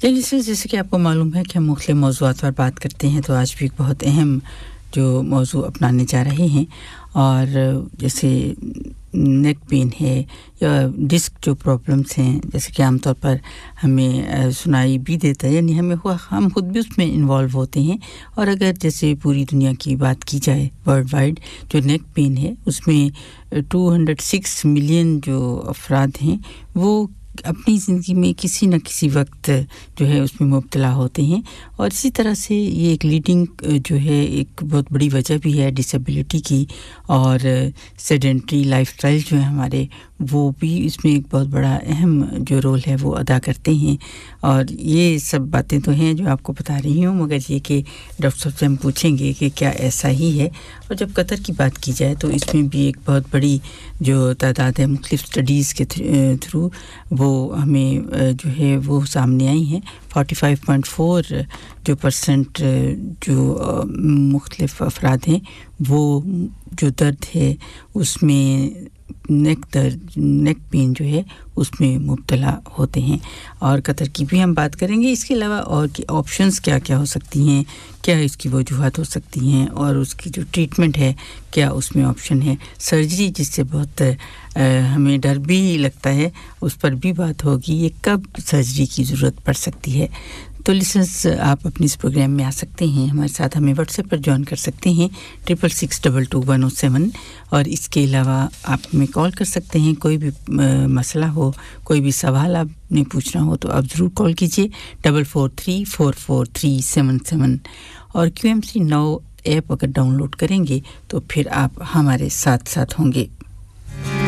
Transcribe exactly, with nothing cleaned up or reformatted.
चलिए, जैसे कि आपको मालूम है कि हम मुख्तलिफ मौज़ूआत पर बात करते हैं, तो आज भी एक बहुत अहम जो मौजू अपनाने जा रहे हैं, और जैसे नेक पेन है या डिस्क जो प्रॉब्लम्स हैं, जैसे कि आमतौर पर हमें सुनाई भी देता है, यानी हमें हम खुद भी उसमें इन्वॉल्व होते हैं। और अगर जैसे पूरी दुनिया की बात की जाए, वर्ल्ड वाइड जो नेक पेन है उसमें दो सौ छह मिलियन जो अफराद हैं वो अपनी ज़िंदगी में किसी न किसी वक्त जो है उसमें मुब्तला होते हैं। और इसी तरह से ये एक लीडिंग जो है एक बहुत बड़ी वजह भी है डिसेबिलिटी की, और सेडेंटरी लाइफस्टाइल जो है हमारे, वो भी इसमें एक बहुत बड़ा अहम जो रोल है वो अदा करते हैं। और ये सब बातें तो हैं जो आपको बता रही हूँ, मगर ये कि डॉक्टर साहब से हम पूछेंगे कि क्या ऐसा ही है। और जब कतर की बात की जाए तो इसमें भी एक बहुत बड़ी जो तादाद है मुख्तलिफ स्टडीज़ के थ्रू वो हमें जो है वो सामने आई हैं। पैंतालीस पॉइंट चार जो परसेंट जो मुख्तलिफ अफराद हैं वो जो दर्द है उसमें नेक दर्द नेक पेन जो है उसमें मुब्तला होते हैं। और कतर की भी हम बात करेंगे। इसके अलावा और की ऑप्शंस क्या क्या हो सकती हैं, क्या इसकी वजूहत हो सकती हैं, और उसकी जो ट्रीटमेंट है क्या उसमें ऑप्शन है, सर्जरी जिससे बहुत आ, हमें डर भी लगता है उस पर भी बात होगी, ये कब सर्जरी की ज़रूरत पड़ सकती है। तो लिसनर्स, आप अपने इस प्रोग्राम में आ सकते हैं हमारे साथ, हमें व्हाट्सएप पर ज्वाइन कर सकते हैं triple six double two one O seven. और इसके अलावा आप हमें कॉल कर सकते हैं, कोई भी आ, मसला हो, कोई भी सवाल आपने पूछना हो तो आप ज़रूर कॉल कीजिए double four three four four three seven seven. और Q M C now app अगर डाउनलोड करेंगे तो फिर आप हमारे साथ साथ होंगे।